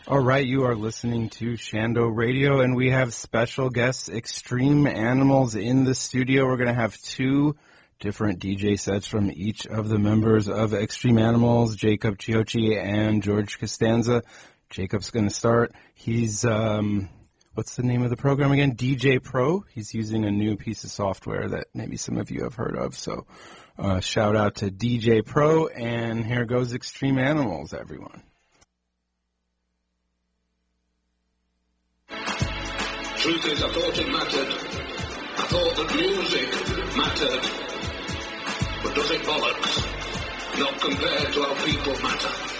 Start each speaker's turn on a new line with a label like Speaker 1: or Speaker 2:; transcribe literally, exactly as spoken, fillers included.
Speaker 1: All right, you are listening to Shando Radio, and we have special guests, Extreme Animals, in the studio. We're going to have two different D J sets from each of the members of Extreme Animals, Jacob Chiochi and George Costanza. Jacob's going to start. He's, um, what's the name of the program again? D J Pro. He's using a new piece of software that maybe some of you have heard of. So uh, shout out to D J Pro, and here goes Extreme Animals, everyone.
Speaker 2: Truth is, I thought it mattered. I thought that music mattered. But does it bollocks? Not compared to how people matter.